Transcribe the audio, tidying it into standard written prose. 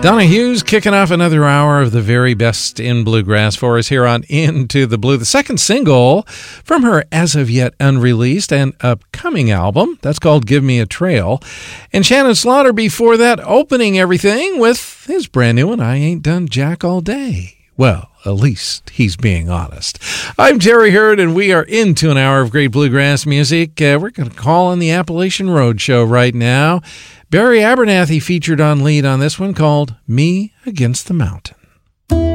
Donna Hughes kicking off another hour of the very best in bluegrass for us here on Into the Blue, the second single from her as of yet unreleased and upcoming album. That's called Give Me a Trail. And Shannon Slaughter before that, opening everything with his brand new one, I Ain't Done Jack All Day. Well, at least he's being honest. I'm Jerry Hurd, and we are into an hour of great bluegrass music. We're going to call on the Appalachian Road Show right now. Barry Abernathy featured on lead on this one called Me Against the Mountain.